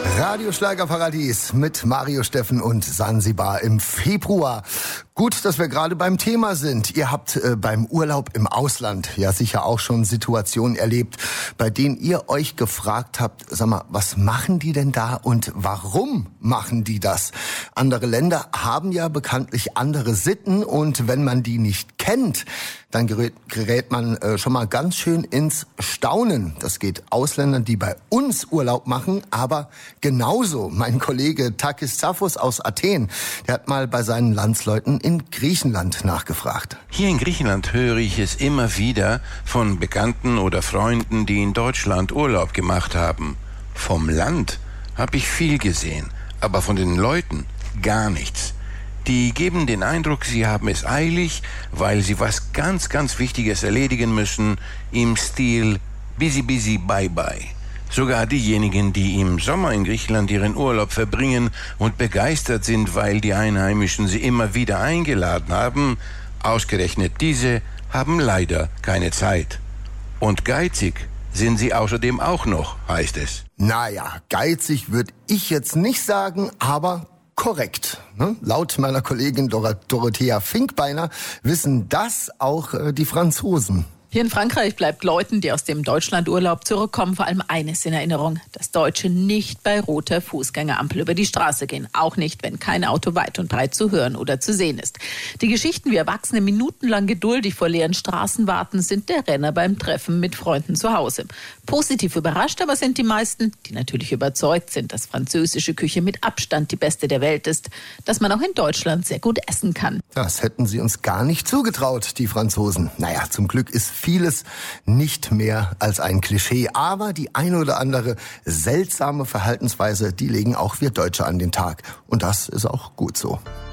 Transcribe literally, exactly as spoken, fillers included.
Radio Schlagerparadies mit Mario Steffen und Sansibar im Februar. Gut, dass wir gerade beim Thema sind. Ihr habt äh, beim Urlaub im Ausland ja sicher auch schon Situationen erlebt, bei denen ihr euch gefragt habt, sag mal, was machen die denn da und warum machen die das? Andere Länder haben ja bekanntlich andere Sitten und wenn man die nicht kennt, dann gerät, gerät man äh, schon mal ganz schön ins Staunen. Das geht Ausländern, die bei uns Urlaub machen, aber genauso. Mein Kollege Takis Zaphos aus Athen, der hat mal bei seinen Landsleuten in Griechenland nachgefragt. Hier in Griechenland höre ich es immer wieder von Bekannten oder Freunden, die in Deutschland Urlaub gemacht haben. Vom Land habe ich viel gesehen, aber von den Leuten gar nichts. Die geben den Eindruck, sie haben es eilig, weil sie was ganz, ganz Wichtiges erledigen müssen, im Stil busy, busy, bye, bye. Sogar diejenigen, die im Sommer in Griechenland ihren Urlaub verbringen und begeistert sind, weil die Einheimischen sie immer wieder eingeladen haben, ausgerechnet diese haben leider keine Zeit. Und geizig sind sie außerdem auch noch, heißt es. Naja, geizig würde ich jetzt nicht sagen, aber korrekt. Ne? Laut meiner Kollegin Dor- Dorothea Finkbeiner wissen das auch äh, die Franzosen. Hier in Frankreich bleibt Leuten, die aus dem Deutschlandurlaub zurückkommen, vor allem eines in Erinnerung: dass Deutsche nicht bei roter Fußgängerampel über die Straße gehen. Auch nicht, wenn kein Auto weit und breit zu hören oder zu sehen ist. Die Geschichten, wie Erwachsene minutenlang geduldig vor leeren Straßen warten, sind der Renner beim Treffen mit Freunden zu Hause. Positiv überrascht aber sind die meisten, die natürlich überzeugt sind, dass französische Küche mit Abstand die beste der Welt ist, dass man auch in Deutschland sehr gut essen kann. Das hätten sie uns gar nicht zugetraut, die Franzosen. Naja, zum Glück ist vieles nicht mehr als ein Klischee. Aber die eine oder andere seltsame Verhaltensweise, die legen auch wir Deutsche an den Tag. Und das ist auch gut so.